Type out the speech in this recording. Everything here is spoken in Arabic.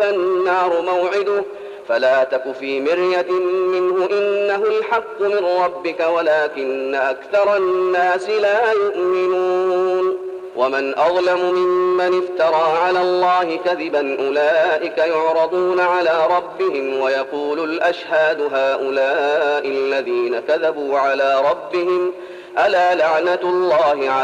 النار موعده فلا تك في مرية منه إنه الحق من ربك ولكن أكثر الناس لا يؤمنون ومن أظلم ممن افترى على الله كذبا أولئك يعرضون على ربهم ويقول الأشهاد هؤلاء الذين كذبوا على ربهم ألا لعنة الله عليهم